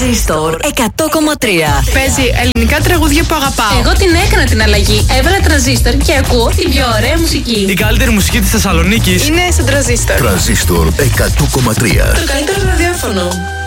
Τρανζίστορ 100,3. Παίζει ελληνικά τραγούδια που αγαπάω. Εγώ την έκανα την αλλαγή. Έβαλα Τρανζίστορ και ακούω την πιο ωραία μουσική. Η καλύτερη μουσική της Θεσσαλονίκης Είναι στο Τρανζίστορ. Τρανζίστορ 100,3. Το καλύτερο ραδιόφωνο.